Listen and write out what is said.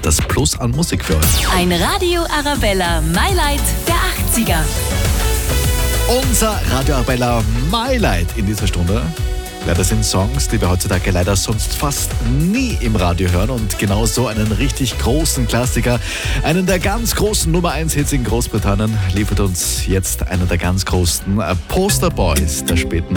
das Plus an Musik für euch. Ein Radio Arabella My-Light der 80er. Unser Radio Arabella My-Light in dieser Stunde. Ja, das sind Songs, die wir heutzutage leider sonst fast nie im Radio hören. Und genau so einen richtig großen Klassiker, einen der ganz großen Nummer 1 Hits in Großbritannien, liefert uns jetzt einer der ganz großen Posterboys der späten